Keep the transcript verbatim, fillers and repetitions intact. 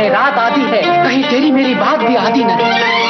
रात आधी है, कहीं तेरी मेरी बात भी आधी नहीं।